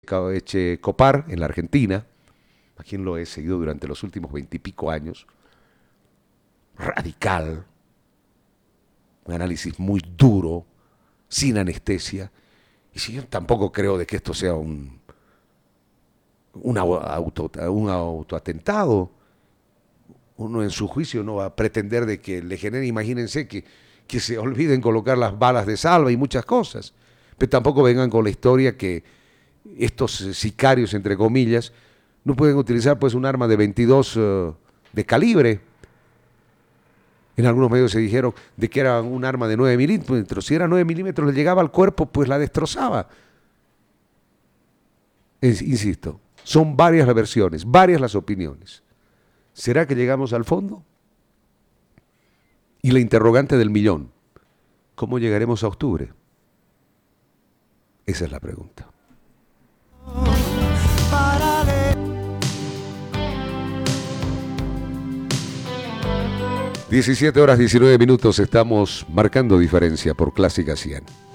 Echecopar en la Argentina, a quien lo he seguido durante los últimos 20 y pico años, radical, un análisis muy duro, sin anestesia, y si yo tampoco creo de que esto sea un autoatentado, uno en su juicio no va a pretender de que le genere, imagínense que se olviden colocar las balas de salva y muchas cosas, pero tampoco vengan con la historia que estos sicarios, entre comillas, no pueden utilizar pues un arma de 22 de calibre. En algunos medios se dijeron de que era un arma de 9 milímetros. Si era 9 milímetros, le llegaba al cuerpo, pues la destrozaba. Insisto, son varias las versiones, varias las opiniones. ¿Será que llegamos al fondo? Y la interrogante del millón, ¿cómo llegaremos a octubre? Esa es la pregunta. 17 horas 19 minutos, estamos marcando diferencia por Clásica 100.